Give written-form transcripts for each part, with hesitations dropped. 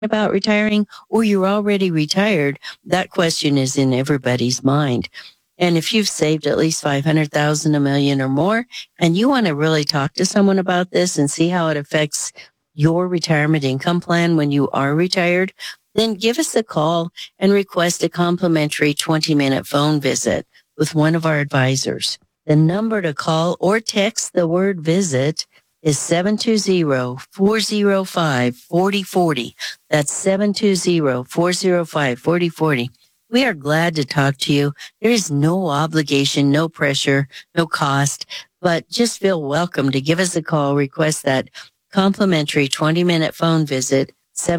about retiring or you're already retired, that question is in everybody's mind. And if you've saved at least 500,000, a million or more, and you want to really talk to someone about this and see how it affects your retirement income plan when you are retired, then give us a call and request a complimentary 20-minute phone visit with one of our advisors. The number to call or text the word visit is 720-405-4040. That's 720-405-4040. We are glad to talk to you. There is no obligation, no pressure, no cost, but just feel welcome to give us a call, request that complimentary 20-minute phone visit,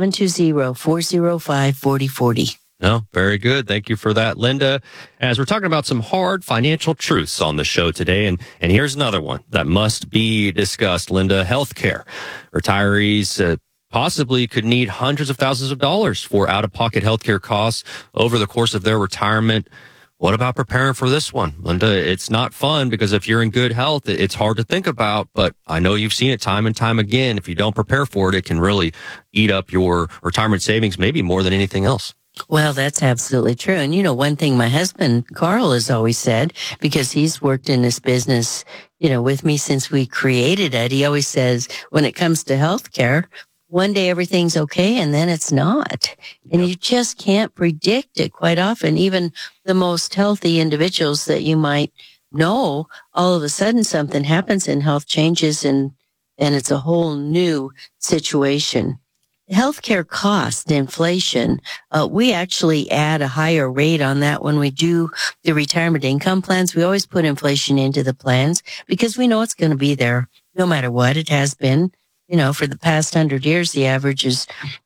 720-405-4040. No, very good. Thank you for that, Linda. As we're talking about some hard financial truths on the show today, and here's another one that must be discussed, Linda. Healthcare. Retirees possibly could need hundreds of thousands of dollars for out-of-pocket healthcare costs over the course of their retirement. What about preparing for this one, Linda? It's not fun because if you're in good health, it's hard to think about, but I know you've seen it time and time again. If you don't prepare for it, it can really eat up your retirement savings, maybe more than anything else. Well, that's absolutely true. And one thing my husband, Carl, has always said, because he's worked in this business, with me since we created it, he always says, when it comes to healthcare, one day everything's okay and then it's not. And you just can't predict it quite often. Even the most healthy individuals that you might know, all of a sudden something happens and health changes and it's a whole new situation. Healthcare cost inflation, we actually add a higher rate on that when we do the retirement income plans. We always put inflation into the plans because we know it's going to be there no matter what. It has been, for the past 100 years, the average is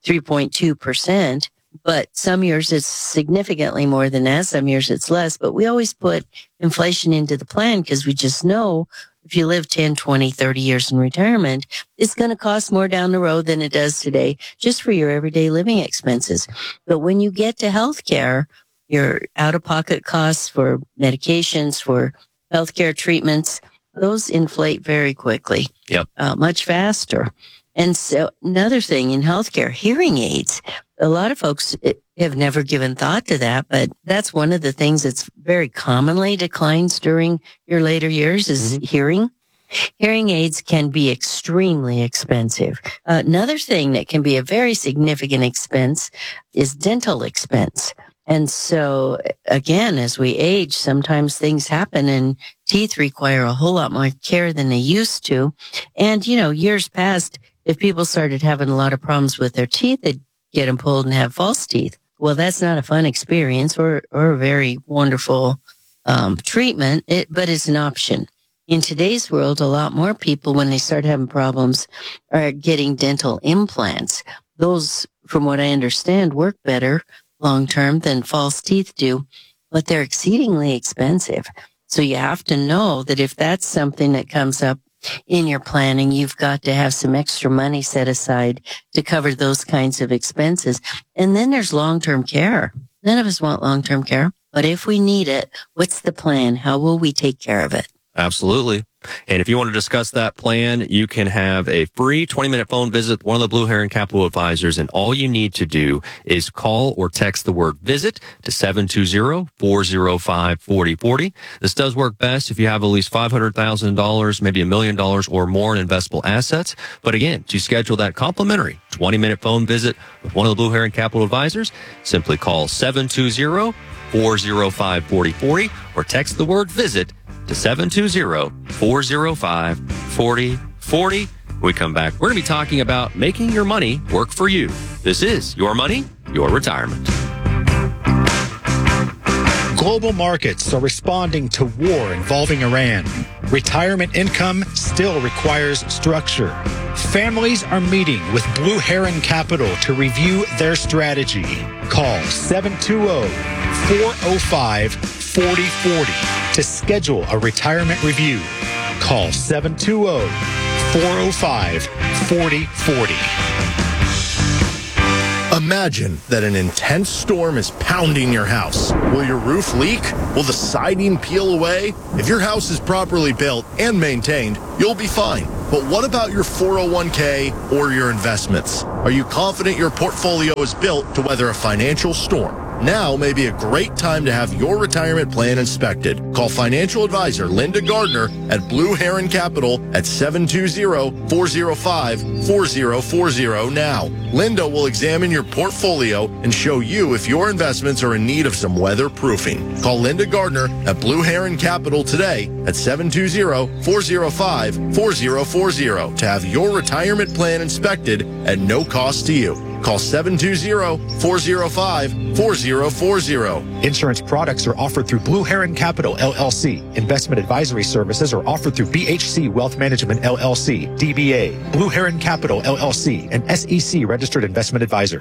3.2%, but some years it's significantly more than that. Some years it's less, but we always put inflation into the plan because we just know if you live 10, 20, 30 years in retirement, it's going to cost more down the road than it does today just for your everyday living expenses. But when you get to healthcare, your out-of-pocket costs for medications, for healthcare treatments, those inflate very quickly. Yep. Much faster. And so another thing in healthcare, hearing aids. A lot of folks have never given thought to that, but that's one of the things that's very commonly declines during your later years is hearing. Hearing aids can be extremely expensive. Another thing that can be a very significant expense is dental expense. And so, again, as we age, sometimes things happen and teeth require a whole lot more care than they used to. And, years past, if people started having a lot of problems with their teeth, they'd get them pulled and have false teeth. Well, that's not a fun experience or a very wonderful treatment, but it's an option. In today's world, a lot more people, when they start having problems, are getting dental implants. Those, from what I understand, work better long-term than false teeth do, but they're exceedingly expensive. So you have to know that if that's something that comes up in your planning, you've got to have some extra money set aside to cover those kinds of expenses. And then there's long-term care. None of us want long-term care, but if we need it, what's the plan? How will we take care of it? Absolutely. And if you want to discuss that plan, you can have a free 20-minute phone visit with one of the Blue Heron Capital Advisors, and all you need to do is call or text the word visit to 720-405-4040. This does work best if you have at least $500,000, maybe $1 million or more in investable assets. But again, to schedule that complimentary 20-minute phone visit with one of the Blue Heron Capital Advisors, simply call 720-405-4040 or text the word visit to 720-405-4040. When we come back, we're going to be talking about making your money work for you. This is Your Money, Your Retirement. Global markets are responding to war involving Iran. Retirement income still requires structure. Families are meeting with Blue Heron Capital to review their strategy. Call 720-405-4040 to schedule a retirement review. Call 720-405-4040. Imagine that an intense storm is pounding your house. Will your roof leak? Will the siding peel away? If your house is properly built and maintained, you'll be fine. But what about your 401k or your investments? Are you confident your portfolio is built to weather a financial storm? Now may be a great time to have your retirement plan inspected. Call financial advisor Linda Gardner at Blue Heron Capital at 720-405-4040 now. Linda will examine your portfolio and show you if your investments are in need of some weatherproofing. Call Linda Gardner at Blue Heron Capital today at 720-405-4040 to have your retirement plan inspected at no cost to you. Call 720-405-4040. Insurance products are offered through Blue Heron Capital, LLC. Investment advisory services are offered through BHC Wealth Management, LLC, DBA. Blue Heron Capital, LLC, an SEC registered investment advisor.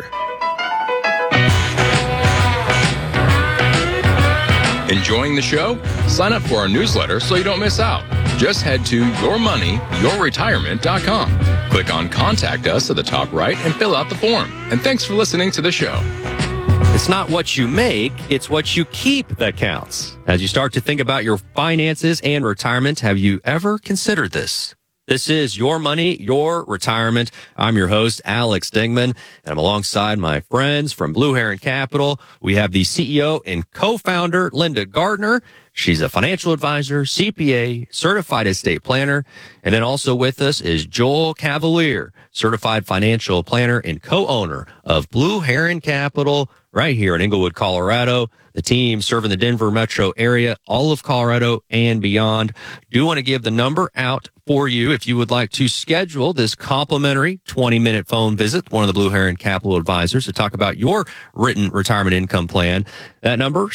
Enjoying the show? Sign up for our newsletter so you don't miss out. Just head to yourmoneyyourretirement.com. Click on Contact Us at the top right and fill out the form. And thanks for listening to the show. It's not what you make, it's what you keep that counts. As you start to think about your finances and retirement, have you ever considered this? This is Your Money, Your Retirement. I'm your host, Alex Dingman, and I'm alongside my friends from Blue Heron Capital. We have the CEO and co-founder, Linda Gardner. She's a financial advisor, CPA, certified estate planner. And then also with us is Joel Cavalier, certified financial planner and co-owner of Blue Heron Capital right here in Englewood, Colorado. The team serving the Denver metro area, all of Colorado and beyond. Do want to give the number out for you if you would like to schedule this complimentary 20-minute phone visit with one of the Blue Heron Capital advisors to talk about your written retirement income plan. That number,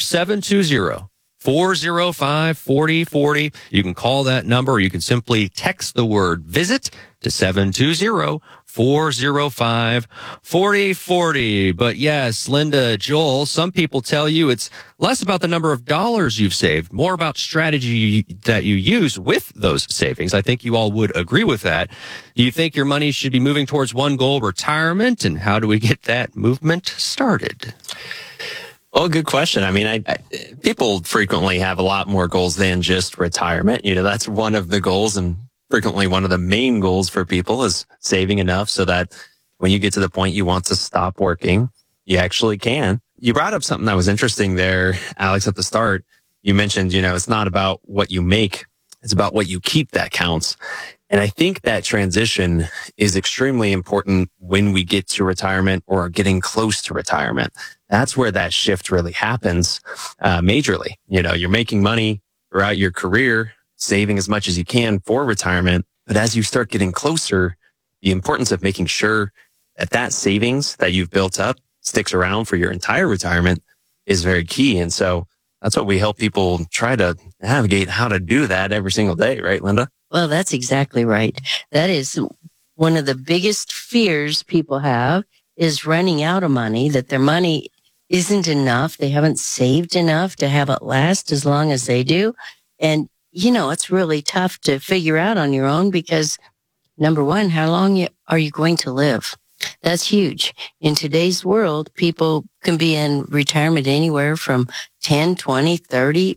720-405-4040. You can call that number or you can simply text the word visit to 720-405-4040. But yes, Linda, Joel, some people tell you it's less about the number of dollars you've saved, more about strategy that you use with those savings. I think you all would agree with that. Do you think your money should be moving towards one goal, retirement? And how do we get that movement started? Well, good question. I mean, people frequently have a lot more goals than just retirement. You know, that's one of the goals, and frequently one of the main goals for people is saving enough so that when you get to the point you want to stop working, you actually can. You brought up something that was interesting there, Alex, at the start. You mentioned, you know, it's not about what you make, it's about what you keep that counts. And I think that transition is extremely important when we get to retirement or getting close to retirement. That's where that shift really happens, majorly. You know, you're making money throughout your career, saving as much as you can for retirement. But as you start getting closer, the importance of making sure that that savings that you've built up sticks around for your entire retirement is very key. And so that's what we help people try to navigate how to do that every single day. Right, Linda? Well, that's exactly right. That is one of the biggest fears people have, is running out of money, that their money isn't enough. They haven't saved enough to have it last as long as they do. And, you know, it's really tough to figure out on your own because, number one, how long are you going to live? That's huge. In today's world, people can be in retirement anywhere from 10, 20, 30,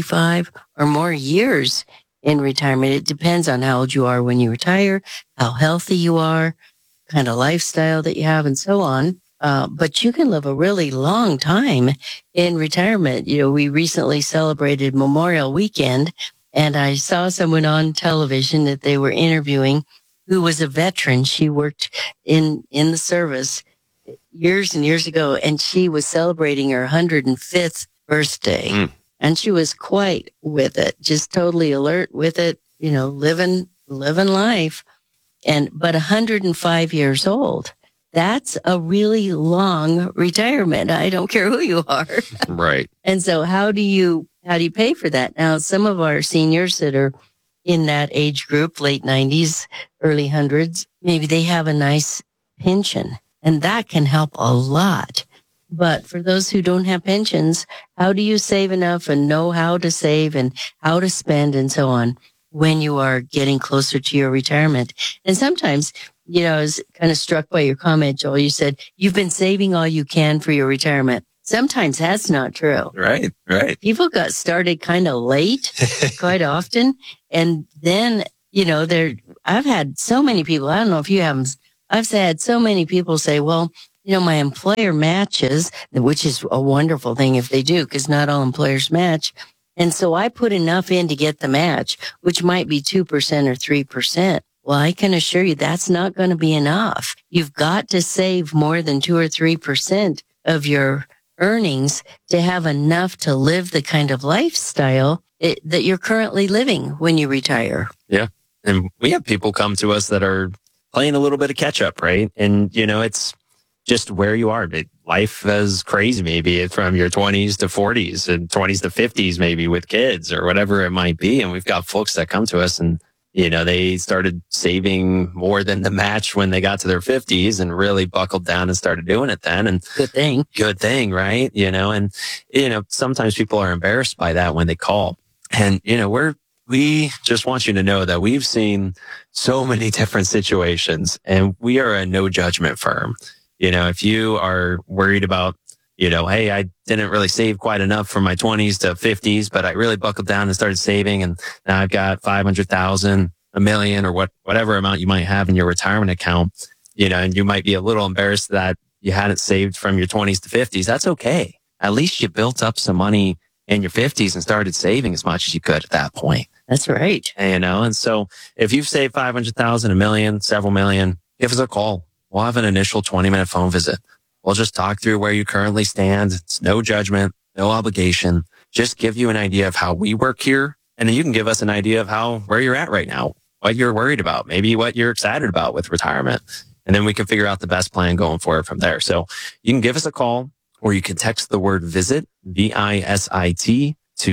35 or more years in retirement. It depends on how old you are when you retire, how healthy you are, kind of lifestyle that you have, and so on. But you can live a really long time in retirement. You know, we recently celebrated Memorial Weekend, and I saw someone on television that they were interviewing who was a veteran. She worked in the service years and years ago, and she was celebrating her 105th birthday. And she was quite with it, just totally alert with it, you know, living life. But 105 years old, that's a really long retirement. I don't care who you are. Right. And so how do you pay for that? Now, some of our seniors that are in that age group, late 90s, early 100s, maybe they have a nice pension, and that can help a lot. But for those who don't have pensions, how do you save enough and know how to save and how to spend and so on when you are getting closer to your retirement? And sometimes, you know, I was kind of struck by your comment, Joel. You said you've been saving all you can for your retirement. Sometimes that's not true. Right. People got started kind of late quite often. And then, you know, I've had so many people, I don't know if you have them, I've had so many people say, well, my employer matches, which is a wonderful thing if they do, because not all employers match. And so I put enough in to get the match, which might be 2% or 3%. Well, I can assure you that's not going to be enough. You've got to save more than 2 or 3% of your earnings to have enough to live the kind of lifestyle that you're currently living when you retire. Yeah. And we have people come to us that are playing a little bit of catch up, right? And, it's just where you are. Life is crazy, maybe from your 20s to 40s and 20s to 50s, maybe with kids or whatever it might be. And we've got folks that come to us and, they started saving more than the match when they got to their 50s and really buckled down and started doing it then. And good thing, right? And, sometimes people are embarrassed by that when they call. And, we just want you to know that we've seen so many different situations and we are a no judgment firm. If you are worried about, hey, I didn't really save quite enough from my 20s to 50s, but I really buckled down and started saving. And now I've got 500,000, $1 million or whatever amount you might have in your retirement account, and you might be a little embarrassed that you hadn't saved from your 20s to 50s. That's okay. At least you built up some money in your 50s and started saving as much as you could at that point. That's right. And so if you've saved 500,000, $1 million, several million, give us a call. We'll have an initial 20-minute phone visit. We'll just talk through where you currently stand. It's no judgment, no obligation. Just give you an idea of how we work here. And then you can give us an idea of where you're at right now, what you're worried about, maybe what you're excited about with retirement. And then we can figure out the best plan going forward from there. So you can give us a call or you can text the word visit, VISIT, to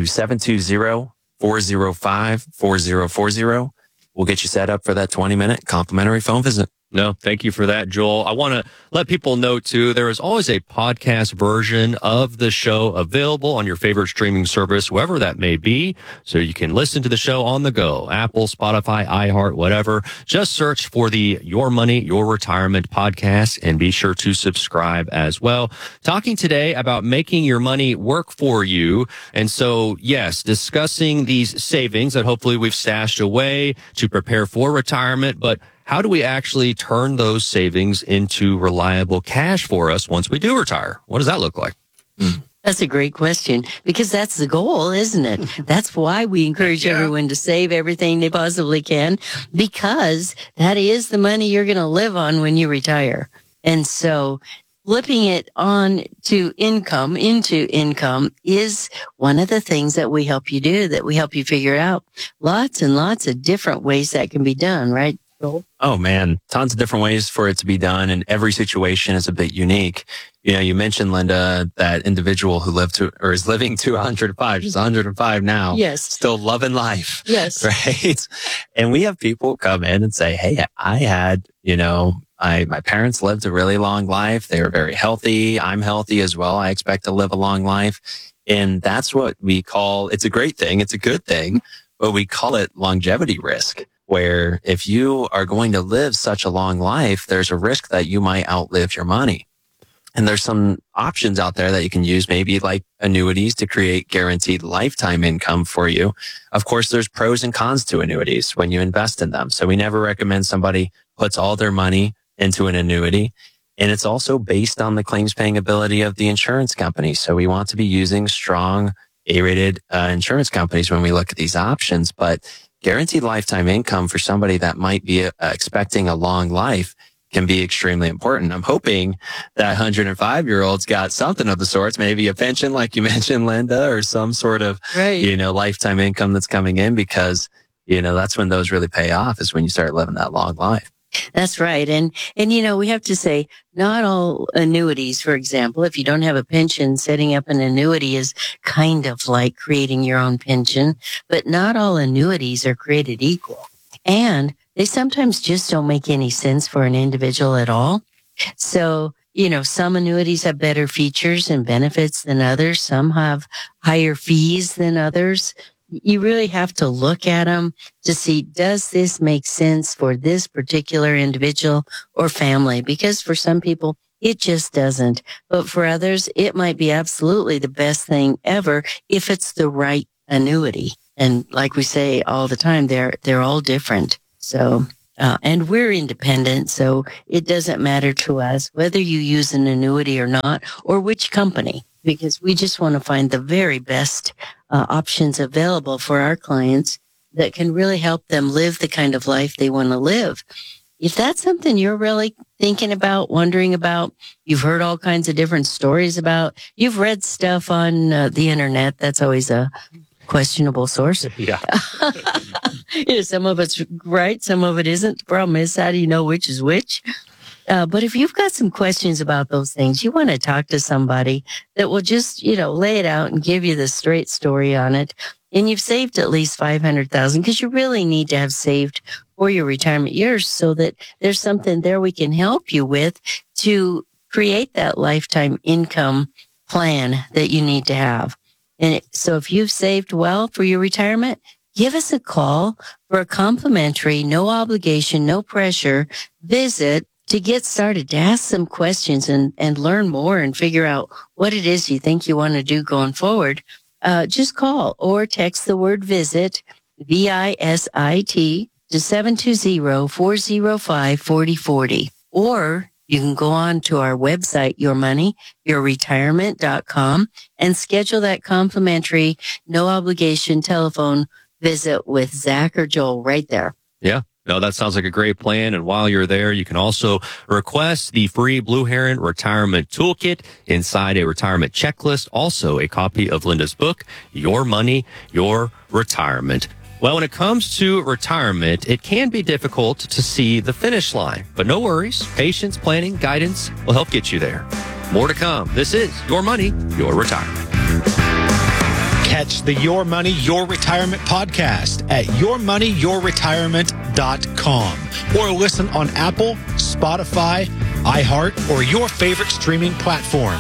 720-405-4040. We'll get you set up for that 20-minute complimentary phone visit. No, thank you for that, Joel. I want to let people know, too, there is always a podcast version of the show available on your favorite streaming service, wherever that may be. So you can listen to the show on the go, Apple, Spotify, iHeart, whatever. Just search for the Your Money, Your Retirement podcast and be sure to subscribe as well. Talking today about making your money work for you. And so, yes, discussing these savings that hopefully we've stashed away to prepare for retirement, but how do we actually turn those savings into reliable cash for us once we do retire? What does that look like? That's a great question because that's the goal, isn't it? That's why we encourage everyone to save everything they possibly can because that is the money you're going to live on when you retire. And so flipping it on to into income is one of the things that we help you do, that we help you figure out lots and lots of different ways that can be done, right? Oh man, tons of different ways for it to be done. And every situation is a bit unique. You mentioned, Linda, that individual who is living to 105, she's 105 now. Yes. Still loving life. Yes. Right. And we have people come in and say, hey, I had, my parents lived a really long life. They were very healthy. I'm healthy as well. I expect to live a long life. And that's what we call, it's a great thing. It's a good thing, but we call it longevity risk. Where if you are going to live such a long life, there's a risk that you might outlive your money. And there's some options out there that you can use, maybe like annuities to create guaranteed lifetime income for you. Of course, there's pros and cons to annuities when you invest in them. So we never recommend somebody puts all their money into an annuity. And it's also based on the claims paying ability of the insurance company. So we want to be using strong A-rated insurance companies when we look at these options. But guaranteed lifetime income for somebody that might be expecting a long life can be extremely important. I'm hoping that 105-year-old's got something of the sorts, maybe a pension like you mentioned, Linda, or some sort of, lifetime income that's coming in because, that's when those really pay off is when you start living that long life. That's right. And we have to say not all annuities, for example, if you don't have a pension, setting up an annuity is kind of like creating your own pension, but not all annuities are created equal. And they sometimes just don't make any sense for an individual at all. So, some annuities have better features and benefits than others. Some have higher fees than others. You really have to look at them to see, does this make sense for this particular individual or family? Because for some people, it just doesn't. But for others, it might be absolutely the best thing ever if it's the right annuity. And like we say all the time, they're all different. So And we're independent, so it doesn't matter to us whether you use an annuity or not, or which company, because we just want to find the very best options available for our clients that can really help them live the kind of life they want to live. If that's something you're really thinking about, wondering about, you've heard all kinds of different stories about, you've read stuff on the internet, that's always a questionable source. Yeah. Some of it's right, some of it isn't. The problem is, how do you know which is which? But if you've got some questions about those things, you want to talk to somebody that will just, lay it out and give you the straight story on it. And you've saved at least $500,000 because you really need to have saved for your retirement years so that there's something there we can help you with to create that lifetime income plan that you need to have. And so if you've saved well for your retirement, give us a call for a complimentary, no obligation, no pressure visit to get started, to ask some questions and learn more and figure out what it is you think you want to do going forward. Just call or text the word visit, VISIT, to 720-405-4040. Or you can go on to our website, yourmoneyyourretirement.com, and schedule that complimentary, no obligation telephone visit with Zach or Joel right there. Yeah. No, that sounds like a great plan. And while you're there, you can also request the free Blue Heron Retirement Toolkit inside a retirement checklist. Also, a copy of Linda's book, Your Money, Your Retirement. Well, when it comes to retirement, it can be difficult to see the finish line. But no worries. Patience, planning, guidance will help get you there. More to come. This is Your Money, Your Retirement. Catch the Your Money, Your Retirement podcast at yourmoneyyourretirement.com or listen on Apple, Spotify, iHeart, or your favorite streaming platform.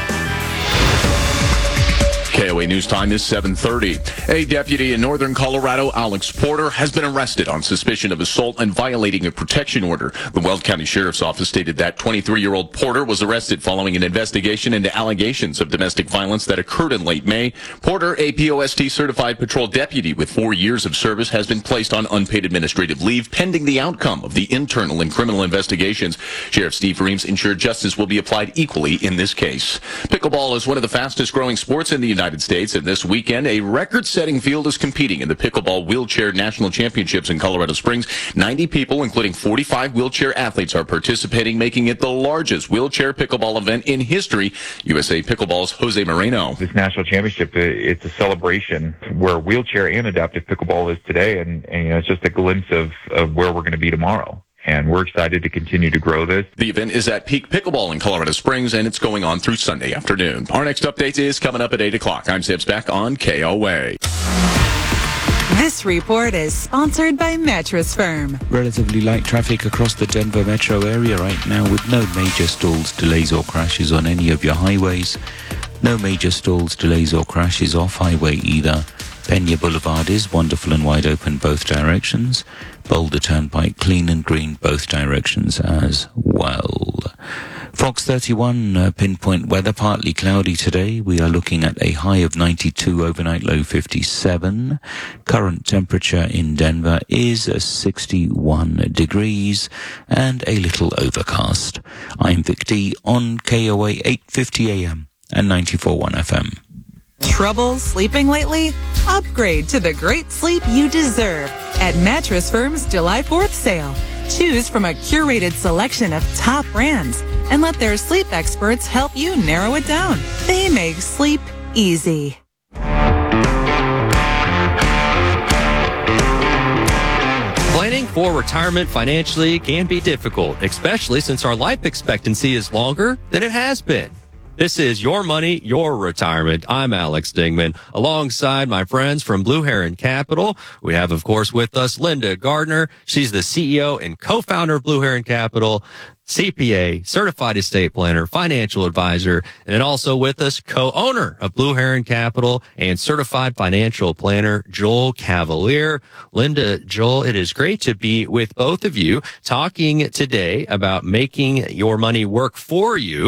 KOA News Time is 7:30. A deputy in northern Colorado, Alex Porter, has been arrested on suspicion of assault and violating a protection order. The Weld County Sheriff's Office stated that 23-year-old Porter was arrested following an investigation into allegations of domestic violence that occurred in late May. Porter, a POST certified patrol deputy with 4 years of service, has been placed on unpaid administrative leave pending the outcome of the internal and criminal investigations. Sheriff Steve Reams ensured justice will be applied equally in this case. Pickleball is one of the fastest growing sports in the United States, and this weekend a record-setting field is competing in the Pickleball Wheelchair National Championships in Colorado Springs. 90 people, including 45 wheelchair athletes, are participating, making it the largest wheelchair pickleball event in history. USA Pickleball's Jose Moreno. This national championship, it's a celebration where wheelchair and adaptive pickleball is today, and it's just a glimpse of where we're going to be tomorrow. And we're excited to continue to grow this. The event is at Peak Pickleball in Colorado Springs, and it's going on through Sunday afternoon. Our next update is coming up at 8 o'clock. I'm Sibs back on KOA. This report is sponsored by Mattress Firm. Relatively light traffic across the Denver metro area right now with no major stalls, delays or crashes on any of your highways. No major stalls, delays or crashes off highway either. Pena Boulevard is wonderful and wide open both directions. Boulder Turnpike clean and green both directions as well. Fox 31 pinpoint weather, partly cloudy today. We are looking at a high of 92, overnight low 57. Current temperature in Denver is 61 degrees and a little overcast. I'm Vic D on KOA 850 AM and 94.1 FM. Trouble sleeping lately? Upgrade to the great sleep you deserve at Mattress Firm's July 4th sale. Choose from a curated selection of top brands and let their sleep experts help you narrow it down. They make sleep easy. Planning for retirement financially can be difficult, especially since our life expectancy is longer than it has been. This is Your Money, Your Retirement. I'm Alex Dingman, alongside my friends from Blue Heron Capital. We have, of course, with us Linda Gardner. She's the CEO and co-founder of Blue Heron Capital, CPA, certified estate planner, financial advisor, and also with us, co-owner of Blue Heron Capital and certified financial planner, Joel Cavalier. Linda, Joel, it is great to be with both of you talking today about making your money work for you.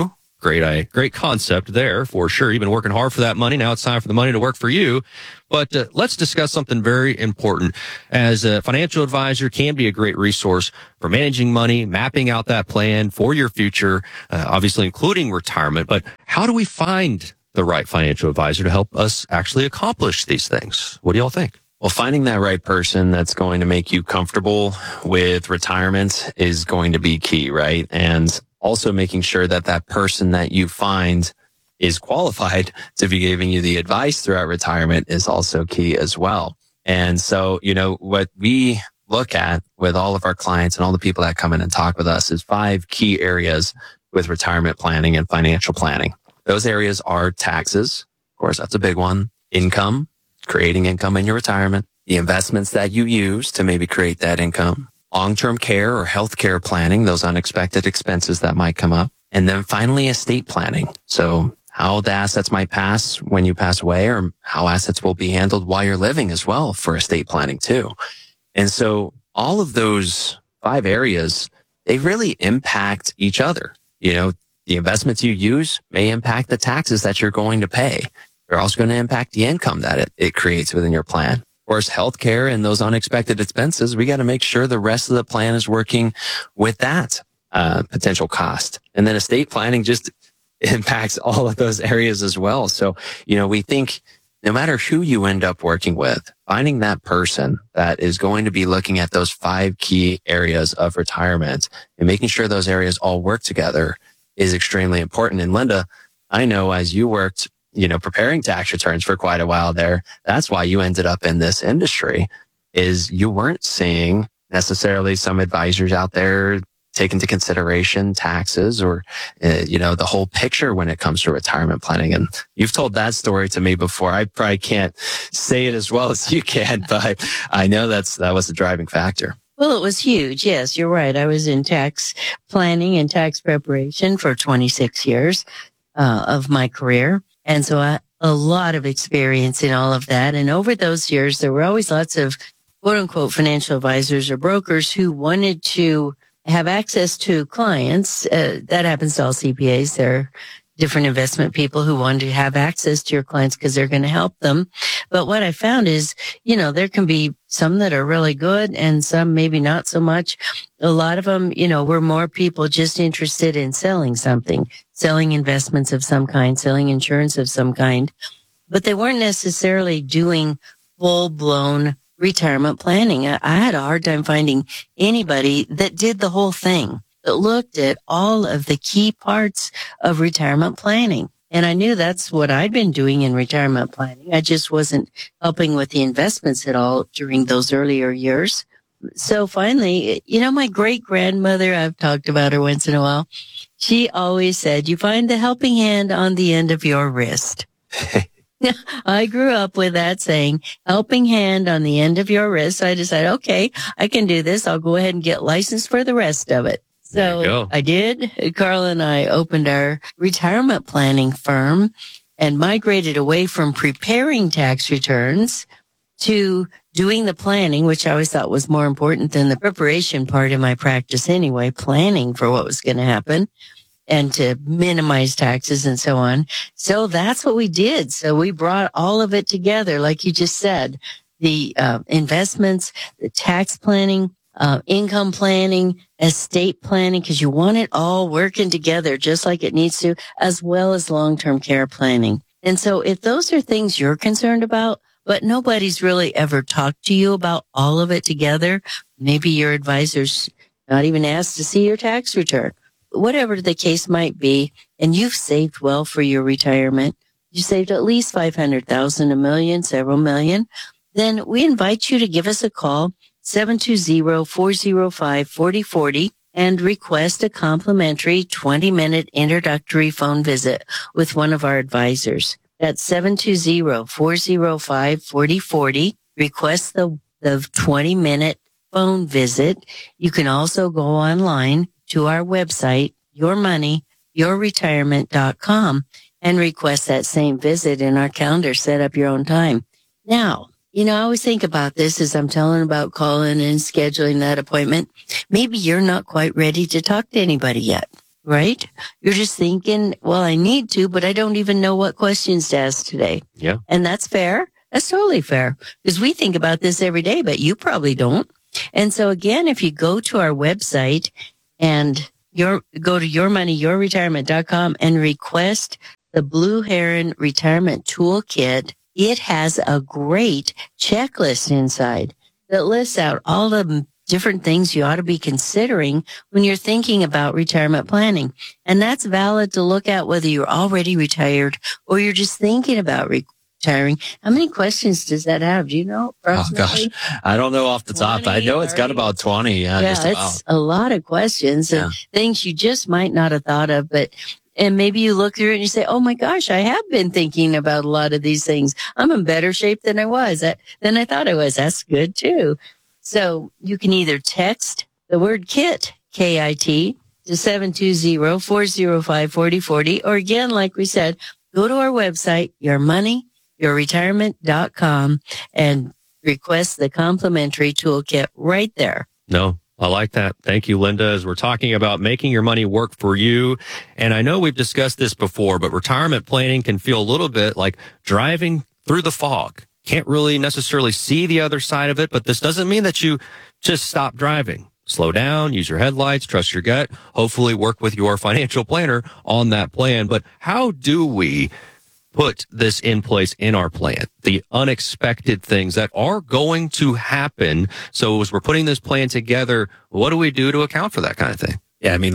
Great concept there for sure. You've been working hard for that money. Now it's time for the money to work for you. But let's discuss something very important. As a financial advisor can be a great resource for managing money, mapping out that plan for your future, obviously including retirement. But how do we find the right financial advisor to help us actually accomplish these things? What do y'all think? Well, finding that right person that's going to make you comfortable with retirement is going to be key, right? And also making sure that that person that you find is qualified to be giving you the advice throughout retirement is also key as well. And so, what we look at with all of our clients and all the people that come in and talk with us is 5 key areas with retirement planning and financial planning. Those areas are taxes. Of course, that's a big one. Income, creating income in your retirement, the investments that you use to maybe create that income, long-term care or healthcare planning, those unexpected expenses that might come up. And then finally, estate planning. So how the assets might pass when you pass away, or how assets will be handled while you're living as well for estate planning too. And so all of those 5 areas, they really impact each other. The investments you use may impact the taxes that you're going to pay. They're also going to impact the income that it creates within your plan. Of course, healthcare and those unexpected expenses, we got to make sure the rest of the plan is working with that potential cost. And then estate planning just impacts all of those areas as well. So, we think no matter who you end up working with, finding that person that is going to be looking at those 5 key areas of retirement and making sure those areas all work together is extremely important. And Linda, I know as you worked, preparing tax returns for quite a while there, that's why you ended up in this industry, is you weren't seeing necessarily some advisors out there take into consideration taxes or, the whole picture when it comes to retirement planning. And you've told that story to me before. I probably can't say it as well as you can, but I know that was the driving factor. Well, it was huge. Yes, you're right. I was in tax planning and tax preparation for 26 years of my career. And so a lot of experience in all of that. And over those years, there were always lots of quote unquote financial advisors or brokers who wanted to have access to clients. That happens to all CPAs. There are different investment people who want to have access to your clients because they're going to help them. But what I found is, there can be some that are really good and some maybe not so much. A lot of them, were more people just interested in selling something, selling investments of some kind, selling insurance of some kind, but they weren't necessarily doing full-blown retirement planning. I had a hard time finding anybody that did the whole thing, that looked at all of the key parts of retirement planning. And I knew that's what I'd been doing in retirement planning. I just wasn't helping with the investments at all during those earlier years. So finally, my great grandmother, I've talked about her once in a while. She always said, you find the helping hand on the end of your wrist. I grew up with that saying, helping hand on the end of your wrist. So I decided, okay, I can do this. I'll go ahead and get licensed for the rest of it. So I did. Carl and I opened our retirement planning firm and migrated away from preparing tax returns to doing the planning, which I always thought was more important than the preparation part of my practice anyway, planning for what was going to happen and to minimize taxes and so on. So that's what we did. So we brought all of it together, like you just said, the investments, the tax planning, income planning, estate planning, because you want it all working together just like it needs to, as well as long-term care planning. And so if those are things you're concerned about, but nobody's really ever talked to you about all of it together, maybe your advisor's not even asked to see your tax return, whatever the case might be, and you've saved well for your retirement, you saved at least $500,000, $1 million, several million, then we invite you to give us a call, 720-405-4040, and request a complimentary 20-minute introductory phone visit with one of our advisors. That's 720-405-4040. Request the 20-minute phone visit. You can also go online to our website, yourmoneyyourretirement.com, and request that same visit in our calendar. Set up your own time. Now, I always think about this as I'm telling about calling and scheduling that appointment. Maybe you're not quite ready to talk to anybody yet. right? You're just thinking, well, I need to, but I don't even know what questions to ask today. Yeah. And that's fair. That's totally fair because we think about this every day, but you probably don't. And so again, if you go to our website and go to yourmoneyyourretirement.com and request the Blue Heron Retirement Toolkit, it has a great checklist inside that lists out all the different things you ought to be considering when you're thinking about retirement planning. And that's valid to look at whether you're already retired or you're just thinking about retiring. How many questions does that have? Do you know? Oh, gosh. I don't know off the top. 20, I know it's got 30. about 20. Yeah, just about. It's a lot of questions and things you just might not have thought of, and maybe you look through it and you say, oh my gosh, I have been thinking about a lot of these things. I'm in better shape than I thought I was. That's good too. So you can either text the word KIT, K-I-T, to 720-405-4040. Or again, like we said, go to our website, yourmoneyyourretirement.com, and request the complimentary toolkit right there. No, I like that. Thank you, Linda. As we're talking about making your money work for you. And I know we've discussed this before, but retirement planning can feel a little bit like driving through the fog. Can't really necessarily see the other side of it, but this doesn't mean that you just stop driving. Slow down, use your headlights, trust your gut, hopefully work with your financial planner on that plan. But how do we put this in place in our plan? The unexpected things that are going to happen. So as we're putting this plan together, what do we do to account for that kind of thing? Yeah, I mean,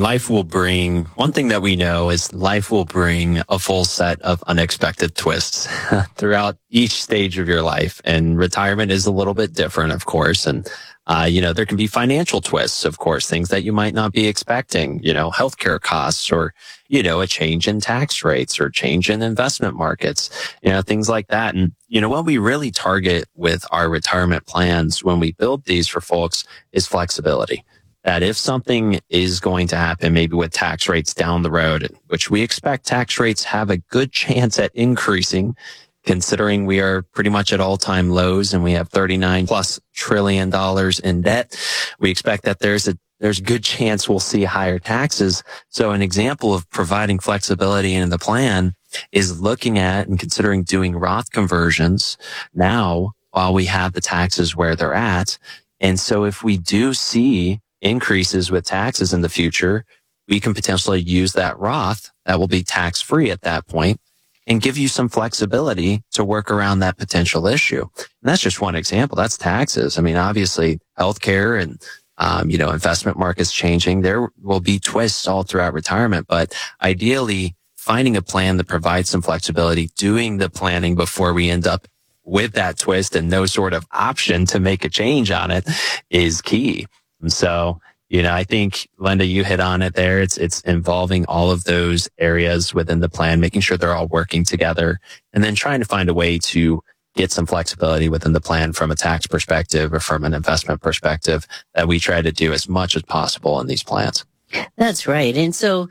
one thing that we know is life will bring a full set of unexpected twists throughout each stage of your life. And retirement is a little bit different, of course. And, there can be financial twists, of course, things that you might not be expecting, healthcare costs or, a change in tax rates or change in investment markets, things like that. And, what we really target with our retirement plans when we build these for folks is flexibility. That if something is going to happen, maybe with tax rates down the road, which we expect tax rates have a good chance at increasing, considering we are pretty much at all-time lows and we have $39+ trillion in debt, we expect that there's a good chance we'll see higher taxes. So an example of providing flexibility in the plan is looking at and considering doing Roth conversions now while we have the taxes where they're at. And so if we do see increases with taxes in the future, we can potentially use that Roth that will be tax-free at that point and give you some flexibility to work around that potential issue. And that's just one example. That's taxes. I mean, obviously, healthcare and, investment markets changing. There will be twists all throughout retirement, but ideally, finding a plan that provides some flexibility, doing the planning before we end up with that twist and no sort of option to make a change on it is key. And so, I think, Linda, you hit on it there. It's involving all of those areas within the plan, making sure they're all working together, and then trying to find a way to get some flexibility within the plan from a tax perspective or from an investment perspective that we try to do as much as possible in these plans. That's right. And so,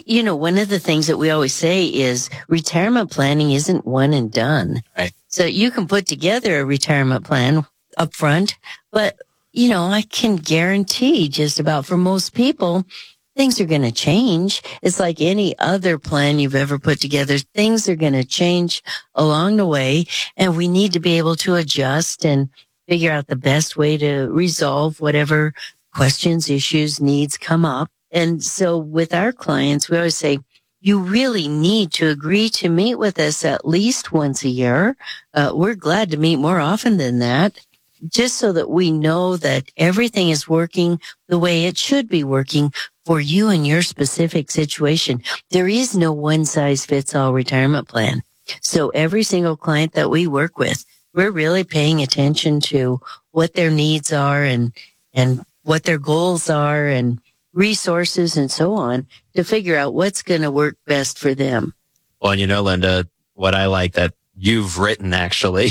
one of the things that we always say is retirement planning isn't one and done. Right. So you can put together a retirement plan up front, but I can guarantee just about for most people, things are going to change. It's like any other plan you've ever put together. Things are going to change along the way, and we need to be able to adjust and figure out the best way to resolve whatever questions, issues, needs come up. And so with our clients, we always say, you really need to agree to meet with us at least once a year. We're glad to meet more often than that, just so that we know that everything is working the way it should be working for you and your specific situation. There is no one-size-fits-all retirement plan. So every single client that we work with, we're really paying attention to what their needs are and what their goals are and resources and so on to figure out what's going to work best for them. Well, Linda, what I like that you've written actually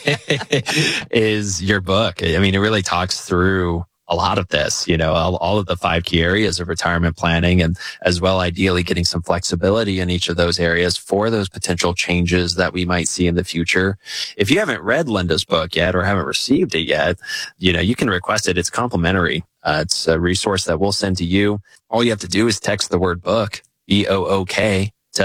is your book. I mean, it really talks through a lot of this, all of the 5 key areas of retirement planning, and as well, ideally getting some flexibility in each of those areas for those potential changes that we might see in the future. If you haven't read Linda's book yet or haven't received it yet, you can request it. It's complimentary. It's a resource that we'll send to you. All you have to do is text the word book, BOOK, to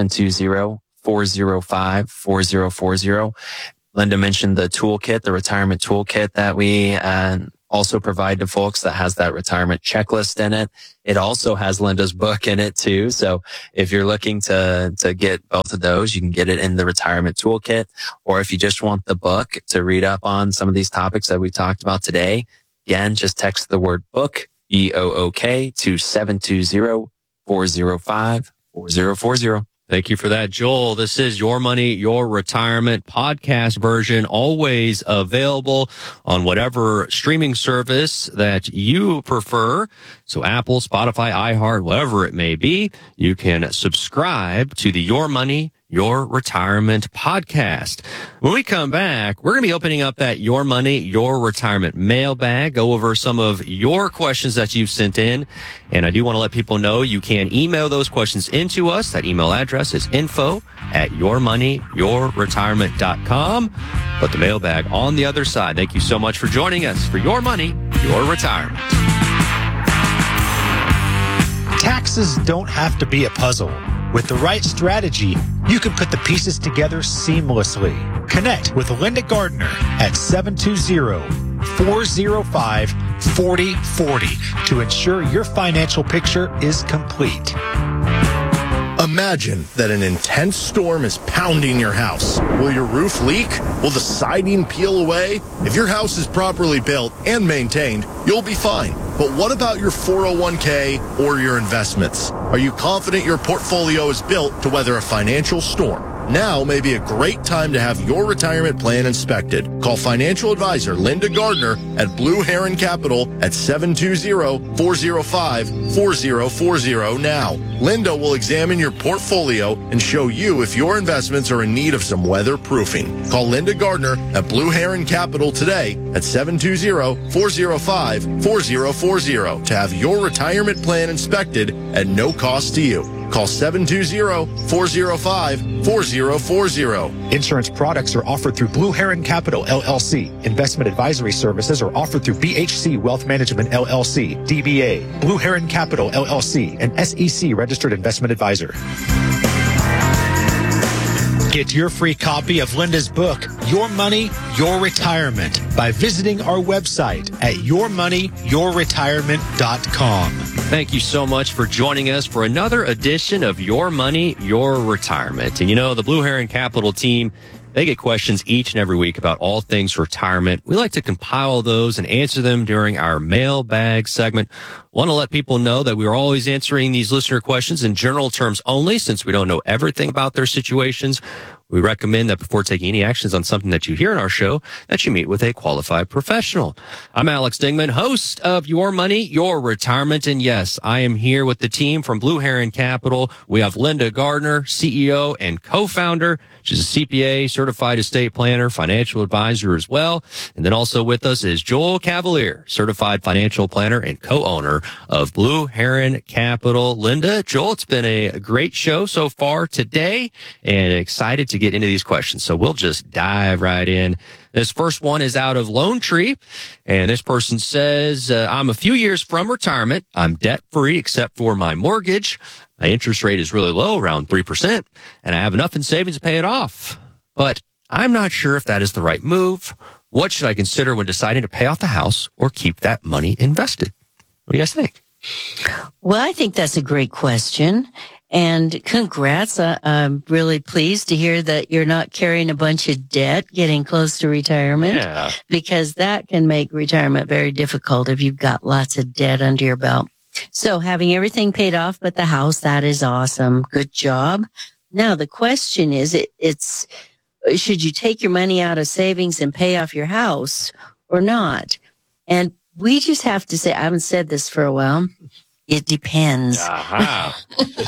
720-405-4040. Linda mentioned the toolkit, the retirement toolkit that we also provide to folks that has that retirement checklist in it. It also has Linda's book in it too. So if you're looking to get both of those, you can get it in the retirement toolkit. Or if you just want the book to read up on some of these topics that we talked about today, again, just text the word book, BOOK, to 720-405-4040. Thank you for that, Joel. This is Your Money, Your Retirement podcast version, always available on whatever streaming service that you prefer. So Apple, Spotify, iHeart, whatever it may be, you can subscribe to the Your Money, Your Retirement podcast. When we come back, we're going to be opening up that Your Money, Your Retirement mailbag, go over some of your questions that you've sent in. And I do want to let people know you can email those questions into us. That email address is info@yourmoneyyourretirement.com. Put the mailbag on the other side. Thank you so much for joining us for Your Money, Your Retirement. Taxes don't have to be a puzzle. With the right strategy, you can put the pieces together seamlessly. Connect with Linda Gardner at 720-405-4040 to ensure your financial picture is complete. Imagine that an intense storm is pounding your house. Will your roof leak? Will the siding peel away? If your house is properly built and maintained, you'll be fine. But what about your 401k or your investments? Are you confident your portfolio is built to weather a financial storm? Now may be a great time to have your retirement plan inspected. Call financial advisor Linda Gardner at Blue Heron Capital at 720-405-4040 now. Linda will examine your portfolio and show you if your investments are in need of some weatherproofing. Call Linda Gardner at Blue Heron Capital today at 720-405-4040 to have your retirement plan inspected at no cost to you. Call 720-405-4040. Insurance products are offered through Blue Heron Capital, LLC. Investment advisory services are offered through BHC Wealth Management, LLC, DBA, Blue Heron Capital, LLC, an SEC registered investment advisor. Get your free copy of Linda's book, Your Money, Your Retirement, by visiting our website at yourmoneyyourretirement.com. Thank you so much for joining us for another edition of Your Money, Your Retirement. And you know, the Blue Heron Capital team, they get questions each and every week about all things retirement. We like to compile those and answer them during our mailbag segment. Want to let people know that we are always answering these listener questions in general terms only, since we don't know everything about their situations. We recommend that before taking any actions on something that you hear in our show, that you meet with a qualified professional. I'm Alex Dingman, host of Your Money, Your Retirement. And yes, I am here with the team from Blue Heron Capital. We have Linda Gardner, CEO and co-founder. She's a CPA, certified estate planner, financial advisor as well. And then also with us is Joel Cavalier, certified financial planner and co-owner of Blue Heron Capital. Linda, Joel, it's been a great show so far today and excited to get into these questions. So we'll just dive right in. This first one is out of Lone Tree, and this person says, I'm a few years from retirement. I'm debt-free except for my mortgage. My interest rate is really low, around 3%, and I have enough in savings to pay it off. But I'm not sure if that is the right move. What should I consider when deciding to pay off the house or keep that money invested? What do you guys think? Well, I think that's a great question. And congrats. I'm really pleased to hear that you're not carrying a bunch of debt getting close to retirement. Yeah. Because that can make retirement very difficult if you've got lots of debt under your belt. So having everything paid off but the house, that is awesome. Good job. Now the question is, it's should you take your money out of savings and pay off your house or not? And we just have to say, I haven't said this for a while. It depends. Aha.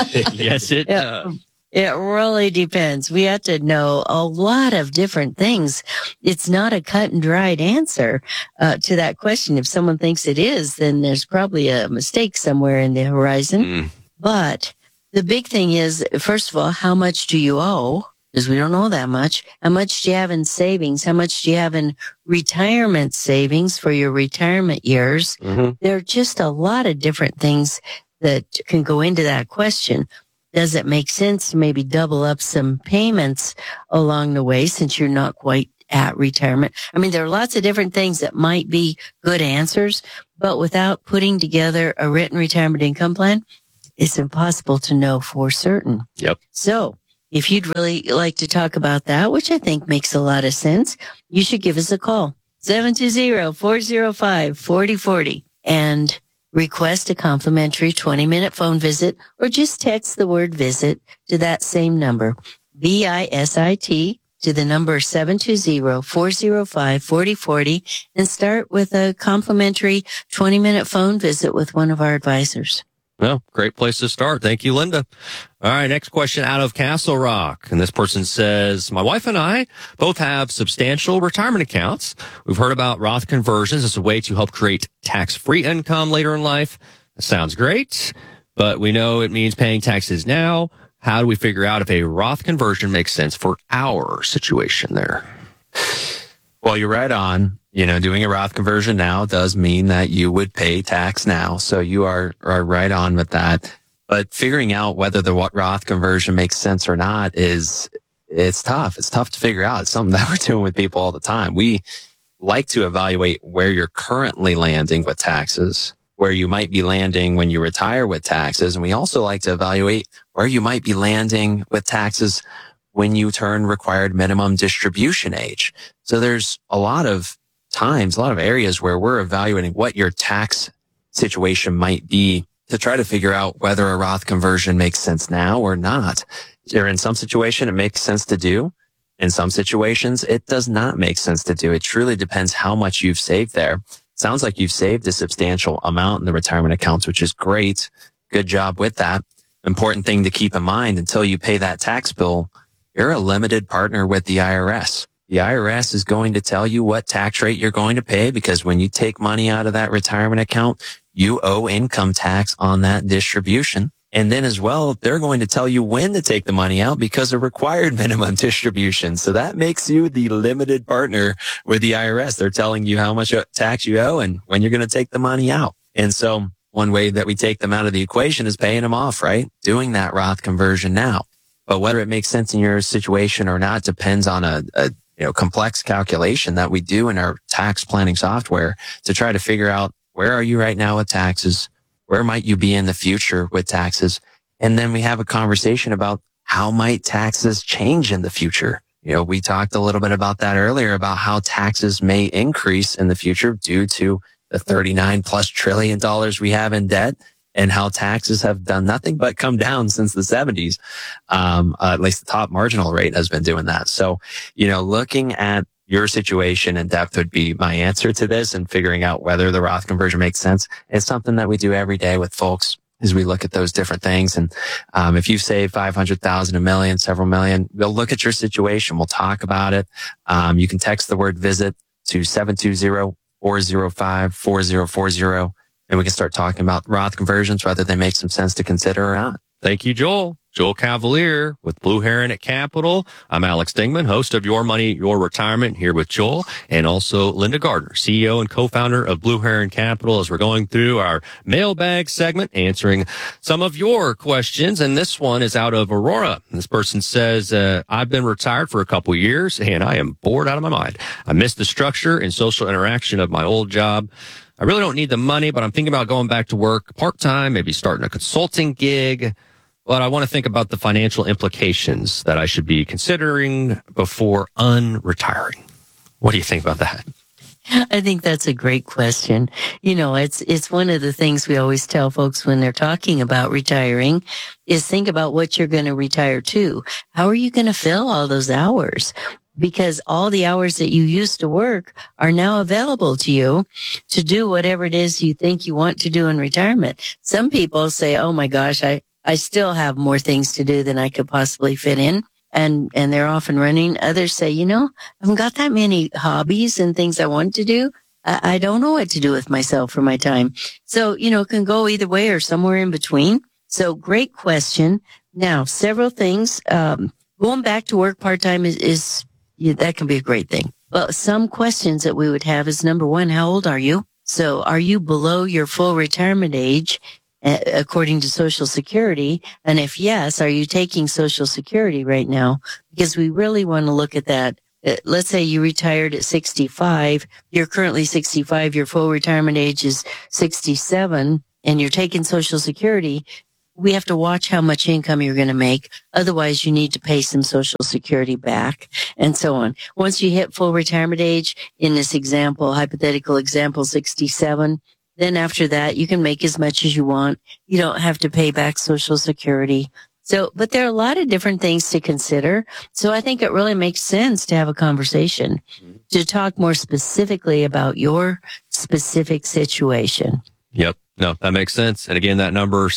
Yes, it does. It really depends. We have to know a lot of different things. It's not a cut and dried answer to that question. If someone thinks it is, then there's probably a mistake somewhere in the horizon. But the big thing is, first of all, how much do you owe? because we don't know that much. How much do you have in savings? How much do you have in retirement savings for your retirement years? Mm-hmm. There are just a lot of different things that can go into that question. Does it make sense to maybe double up some payments along the way since you're not quite at retirement? I mean, there are lots of different things that might be good answers, but without putting together a written retirement income plan, it's impossible to know for certain. Yep. So if you'd really like to talk about that, which I think makes a lot of sense, you should give us a call, 720-405-4040, and request a complimentary 20-minute phone visit, or just text the word visit to that same number, VISIT, to the number 720-405-4040, and start with a complimentary 20-minute phone visit with one of our advisors. Well, great place to start. Thank you, Linda. All right, next question out of Castle Rock. And this person says, my wife and I both have substantial retirement accounts. We've heard about Roth conversions as a way to help create tax-free income later in life. That sounds great, but we know it means paying taxes now. How do we figure out if a Roth conversion makes sense for our situation there? Well, you're right on. Doing a Roth conversion now does mean that you would pay tax now. So you are right on with that. But figuring out whether the Roth conversion makes sense or not it's tough. It's tough to figure out. It's something that we're doing with people all the time. We like to evaluate where you're currently landing with taxes, where you might be landing when you retire with taxes. And we also like to evaluate where you might be landing with taxes when you turn required minimum distribution age. So there's a lot of areas where we're evaluating what your tax situation might be to try to figure out whether a Roth conversion makes sense now or not. In some situation, it makes sense to do. In some situations, it does not make sense to do. It truly depends how much you've saved there. Sounds like you've saved a substantial amount in the retirement accounts, which is great. Good job with that. Important thing to keep in mind, until you pay that tax bill, you're a limited partner with the IRS. The IRS is going to tell you what tax rate you're going to pay, because when you take money out of that retirement account, you owe income tax on that distribution. And then as well, they're going to tell you when to take the money out because of required minimum distribution. So that makes you the limited partner with the IRS. They're telling you how much tax you owe and when you're going to take the money out. And so one way that we take them out of the equation is paying them off, right? Doing that Roth conversion now. But whether it makes sense in your situation or not depends on a complex calculation that we do in our tax planning software to try to figure out, where are you right now with taxes? Where might you be in the future with taxes? And then we have a conversation about how might taxes change in the future. We talked a little bit about that earlier, about how taxes may increase in the future due to the $39+ trillion we have in debt, and how taxes have done nothing but come down since the 70s. At least the top marginal rate has been doing that. So, looking at your situation in depth would be my answer to this, and figuring out whether the Roth conversion makes sense. It's something that we do every day with folks as we look at those different things. And if you've saved 500,000, $1 million, several million, we'll look at your situation. We'll talk about it. You can text the word visit to 720-405-4040. And we can start talking about Roth conversions, whether they make some sense to consider or not. Thank you, Joel. Joel Cavalier with Blue Heron at Capital. I'm Alex Dingman, host of Your Money, Your Retirement, here with Joel, and also Linda Gardner, CEO and co-founder of Blue Heron Capital, as we're going through our mailbag segment, answering some of your questions. And this one is out of Aurora. This person says, I've been retired for a couple years and I am bored out of my mind. I miss the structure and social interaction of my old job. I really don't need the money, but I'm thinking about going back to work part-time, maybe starting a consulting gig. But I want to think about the financial implications that I should be considering before unretiring. What do you think about that? I think that's a great question. It's one of the things we always tell folks when they're talking about retiring is think about what you're going to retire to. How are you going to fill all those hours? Because all the hours that you used to work are now available to you to do whatever it is you think you want to do in retirement. Some people say, oh my gosh, I still have more things to do than I could possibly fit in. And they're off and running. Others say, I haven't got that many hobbies and things I want to do. I don't know what to do with myself for my time. So, it can go either way or somewhere in between. So great question. Now, several things. going back to work part-time is that can be a great thing. Well, some questions that we would have is, number one, how old are you? So are you below your full retirement age according to Social Security? And if yes, are you taking Social Security right now? Because we really want to look at that. Let's say you retired at 65. You're currently 65. Your full retirement age is 67 and you're taking Social Security. We have to watch how much income you're going to make. Otherwise, you need to pay some Social Security back and so on. Once you hit full retirement age, in this example, hypothetical example, 67, then after that, you can make as much as you want. You don't have to pay back Social Security. So, but there are a lot of different things to consider. So I think it really makes sense to have a conversation to talk more specifically about your specific situation. Yep. No, that makes sense. And again, that number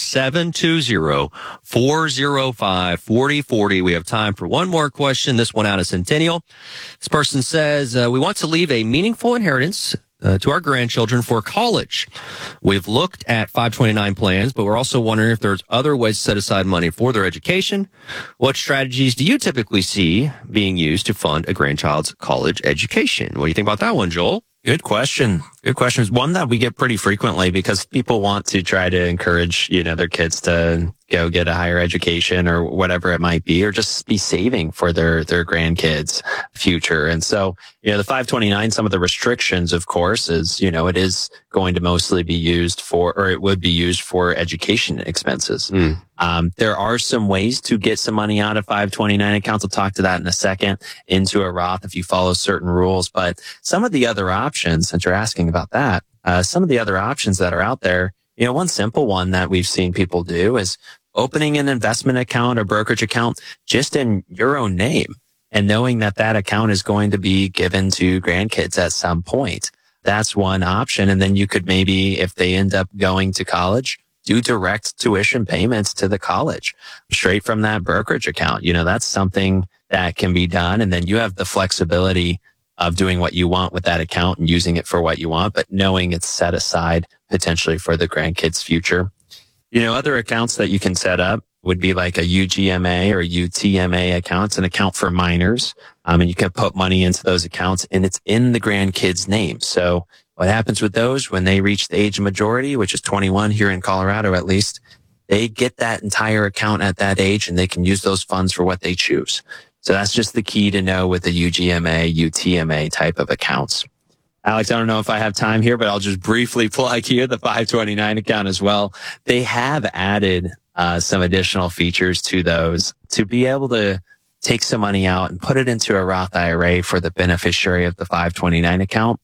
720-405-4040. We have time for one more question. This one out of Centennial. This person says, we want to leave a meaningful inheritance to our grandchildren for college. We've looked at 529 plans, but we're also wondering if there's other ways to set aside money for their education. What strategies do you typically see being used to fund a grandchild's college education? What do you think about that one, Joel? Good question. Good question. It's one that we get pretty frequently because people want to try to encourage, their kids to go get a higher education or whatever it might be, or just be saving for their grandkids' future. And so, the 529, some of the restrictions, of course, is, it is going to mostly be used for, or it would be used for education expenses. There are some ways to get some money out of 529 accounts. I'll talk to that in a second, into a Roth if you follow certain rules. But some of the other options, since you're asking about that, some of the other options that are out there, one simple one that we've seen people do is opening an investment account or brokerage account just in your own name and knowing that that account is going to be given to grandkids at some point. That's one option. And then you could maybe, if they end up going to college, do direct tuition payments to the college straight from that brokerage account. That's something that can be done. And then you have the flexibility of doing what you want with that account and using it for what you want, but knowing it's set aside potentially for the grandkids' future. Other accounts that you can set up would be like a UGMA or UTMA account. It's an account for minors. And you can put money into those accounts and it's in the grandkids' name. So what happens with those when they reach the age of majority, which is 21 here in Colorado, at least, they get that entire account at that age and they can use those funds for what they choose. So that's just the key to know with the UGMA, UTMA type of accounts. Alex, I don't know if I have time here, but I'll just briefly plug here the 529 account as well. They have added some additional features to those to be able to take some money out and put it into a Roth IRA for the beneficiary of the 529 account.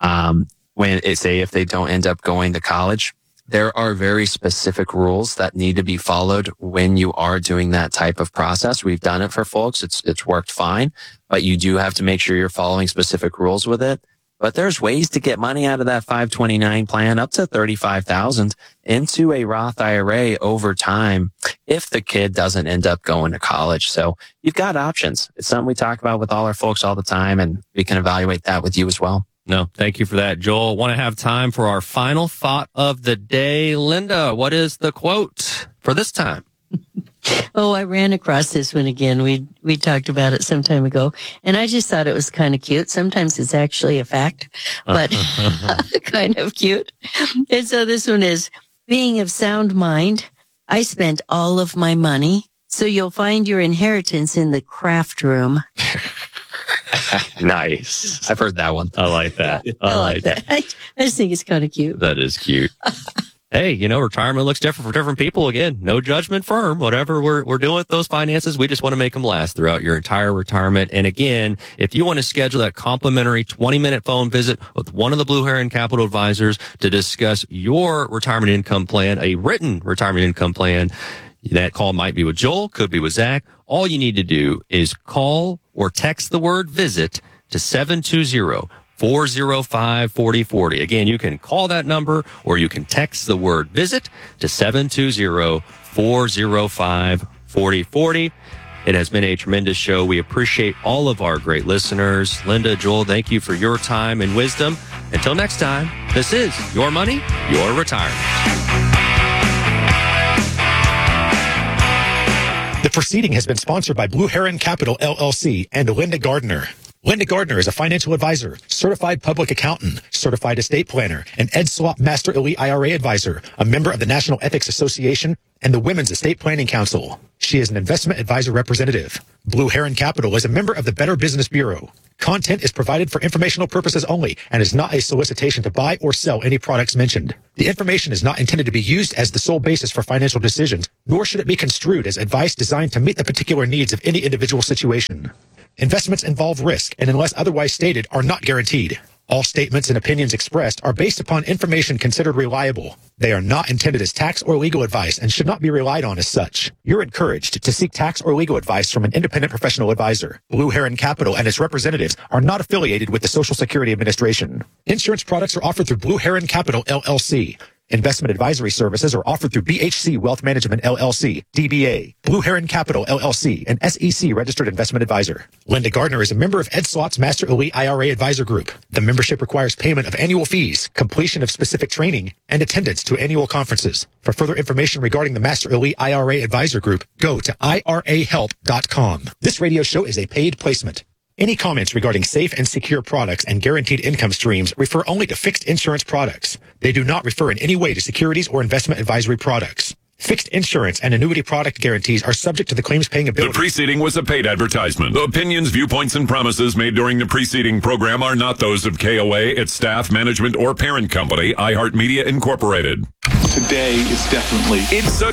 If they don't end up going to college, there are very specific rules that need to be followed when you are doing that type of process. We've done it for folks. It's worked fine, but you do have to make sure you're following specific rules with it. But there's ways to get money out of that 529 plan up to $35,000 into a Roth IRA over time if the kid doesn't end up going to college. So you've got options. It's something we talk about with all our folks all the time, and we can evaluate that with you as well. No, thank you for that, Joel. Want to have time for our final thought of the day. Linda, what is the quote for this time? Oh, I ran across this one again. We talked about it some time ago, and I just thought it was kind of cute. Sometimes it's actually a fact, but kind of cute. And so this one is, being of sound mind, I spent all of my money, so you'll find your inheritance in the craft room. Nice. I've heard that one. I like that. I like that. I just think it's kind of cute. That is cute. Hey, retirement looks different for different people. Again, no judgment firm. Whatever we're doing with those finances, we just want to make them last throughout your entire retirement. And again, if you want to schedule that complimentary 20-minute phone visit with one of the Blue Heron Capital advisors to discuss your retirement income plan, a written retirement income plan, that call might be with Joel, could be with Zach. All you need to do is call or text the word visit to 720-405-4040. Again, you can call that number or you can text the word visit to 720-405-4040. It has been a tremendous show. We appreciate all of our great listeners. Linda, Joel, thank you for your time and wisdom. Until next time, this is Your Money, Your Retirement. The proceeding has been sponsored by Blue Heron Capital, LLC, and Linda Gardner. Linda Gardner is a financial advisor, certified public accountant, certified estate planner, an Ed Slop Master Elite IRA advisor, a member of the National Ethics Association, and the Women's Estate Planning Council. She is an investment advisor representative. Blue Heron Capital is a member of the Better Business Bureau. Content is provided for informational purposes only and is not a solicitation to buy or sell any products mentioned. The information is not intended to be used as the sole basis for financial decisions, nor should it be construed as advice designed to meet the particular needs of any individual situation. Investments involve risk and, unless otherwise stated, are not guaranteed. All statements and opinions expressed are based upon information considered reliable. They are not intended as tax or legal advice and should not be relied on as such. You're encouraged to seek tax or legal advice from an independent professional advisor. Blue Heron Capital and its representatives are not affiliated with the Social Security Administration. Insurance products are offered through Blue Heron Capital, LLC. Investment advisory services are offered through BHC Wealth Management, LLC, DBA, Blue Heron Capital, LLC, an SEC registered investment advisor. Linda Gardner is a member of Ed Slot's Master Elite IRA Advisor Group. The membership requires payment of annual fees, completion of specific training, and attendance to annual conferences. For further information regarding the Master Elite IRA Advisor Group, go to irahelp.com. This radio show is a paid placement. Any comments regarding safe and secure products and guaranteed income streams refer only to fixed insurance products. They do not refer in any way to securities or investment advisory products. Fixed insurance and annuity product guarantees are subject to the claims paying ability. The preceding was a paid advertisement. The opinions, viewpoints, and promises made during the preceding program are not those of KOA, its staff, management, or parent company, iHeartMedia Incorporated. Today is definitely... It's a